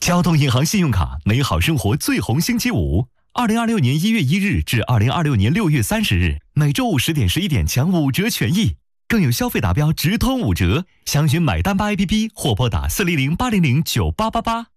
交通银行信用卡，美好生活最红星期五，2026年1月1日至2026年6月30日，每周5 10点11点抢5折权益，更有消费达标直通5折。详询买单吧 APP 或拨打400-800-9888。